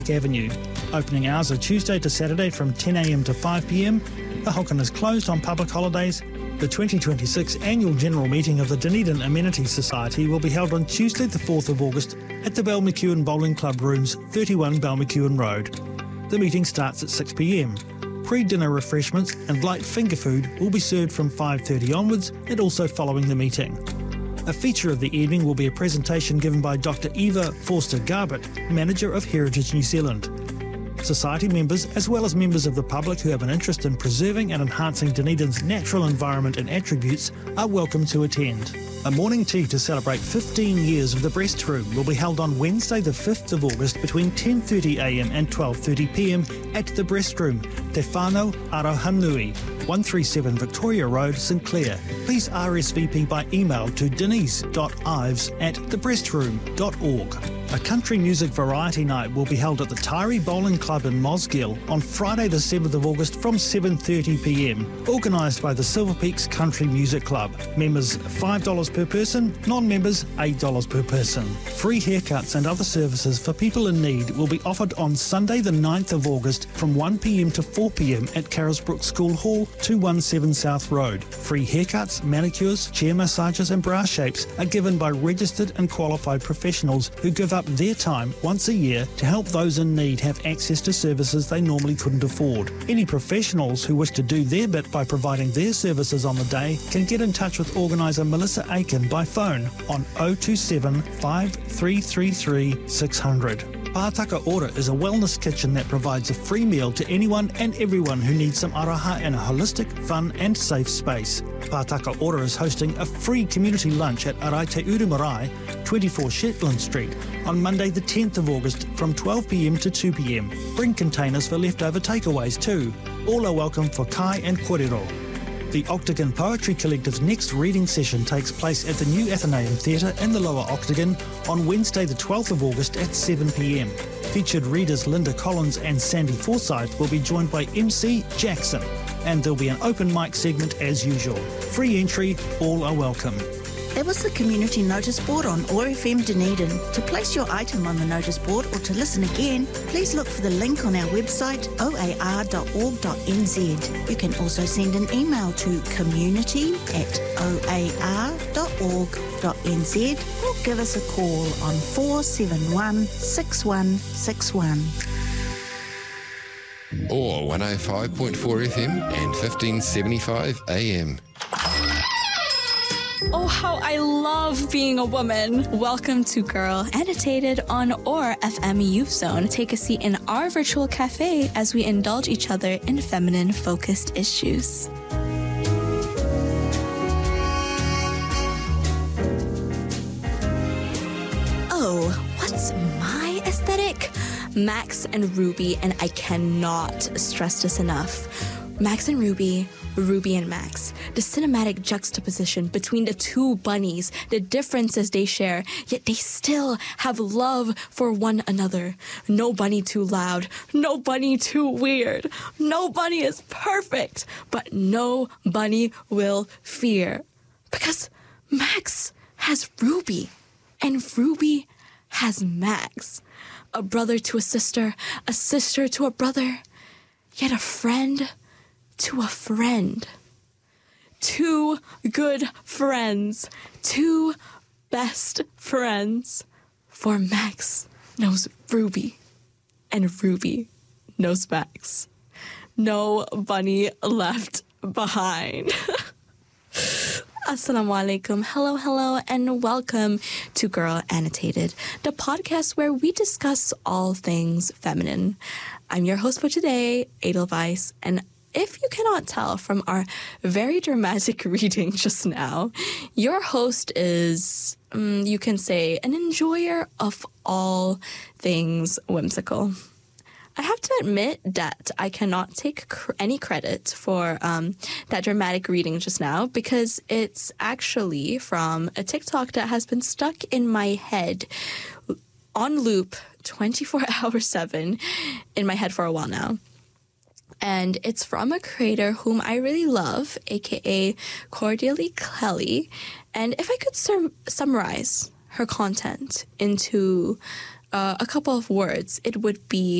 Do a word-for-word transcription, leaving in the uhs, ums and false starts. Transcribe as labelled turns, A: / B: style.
A: Avenue. Opening hours are Tuesday to Saturday from ten a m to five p m. The Hocken is closed on public holidays. The twenty twenty-six annual general meeting of the Dunedin Amenity Society will be held on Tuesday the fourth of August at the Balmacewen Bowling Club Rooms, thirty-one Balmacewen Road. The meeting starts at six p m. Pre-dinner refreshments and light finger food will be served from five thirty onwards and also following the meeting. A feature of the evening will be a presentation given by Doctor Eva Forster-Garbett, Manager of Heritage New Zealand. Society members, as well as members of the public who have an interest in preserving and enhancing Dunedin's natural environment and attributes, are welcome to attend. A morning tea to celebrate fifteen years of the Breast Room will be held on Wednesday the fifth of August between ten thirty a m and twelve thirty p m at the Breast Room, Te Whānau Arahanui, one thirty-seven Victoria Road, St Clair. Please R S V P by email to denise dot ives at the breast room dot org. A country music variety night will be held at the Tyree Bowling Club in Mosgiel on Friday the seventh of August from seven thirty p m, organised by the Silver Peaks Country Music Club. Members five dollars per person, non-members eight dollars per person. Free haircuts and other services for people in need will be offered on Sunday the ninth of August from one p m to four p m at Carrollsbrook School Hall, two seventeen South Road. Free haircuts, manicures, chair massages and bra shapes are given by registered and qualified professionals who give up their time once a year to help those in need have access to services they normally couldn't afford. Any professionals who wish to do their bit by providing their services on the day can get in touch with organiser Melissa Aiken by phone on oh two seven, five three three three, six hundred. Pātaka Ora is a wellness kitchen that provides a free meal to anyone and everyone who needs some araha in a holistic, fun and safe space. Pātaka Ora is hosting a free community lunch at Arai Te Uru Marae, twenty-four Shetland Street, on Monday the tenth of August from twelve p m to two p m. Bring containers for leftover takeaways too. All are welcome for kai and kōrero. The Octagon Poetry Collective's next reading session takes place at the New Athenaeum Theatre in the Lower Octagon on Wednesday the twelfth of August at seven p m. Featured readers Linda Collins and Sandy Forsyth will be joined by M C Jackson, and there'll be an open mic segment as usual. Free entry, all are welcome.
B: That was the community notice board on O R F M Dunedin. To place your item on the notice board or to listen again, please look for the link on our website o a r dot org dot n z. You can also send an email to community at o a r dot org dot n z or give us a call on four seven one, six one six one.
C: Or one oh five point four F M and fifteen seventy-five A M.
D: Oh, how I love being a woman. Welcome to Girl Annotated on O R F M Youth Zone. Take a seat in our virtual cafe as we indulge each other in feminine-focused issues. Oh, what's my aesthetic? Max and Ruby, and I cannot stress this enough. Max and Ruby, Ruby and Max. The cinematic juxtaposition between the two bunnies, the differences they share, yet they still have love for one another. No bunny too loud, no bunny too weird. No bunny is perfect, but no bunny will fear. Because Max has Ruby, and Ruby has Max. A brother to a sister, a sister to a brother, yet a friend to a friend. Two good friends. Two best friends. For Max knows Ruby, and Ruby knows Max. No bunny left behind. Assalamu alaikum. Hello, hello, and welcome to Girl Annotated, the podcast where we discuss all things feminine. I'm your host for today, Edelweiss, and if you cannot tell from our very dramatic reading just now, your host is, um, you can say, an enjoyer of all things whimsical. I have to admit that I cannot take cr- any credit for um, that dramatic reading just now because it's actually from a TikTok that has been stuck in my head on loop twenty-four hours seven in my head for a while now. And it's from a creator whom I really love, aka Cordially Kelly. And if I could sur- summarize her content into uh, a couple of words, it would be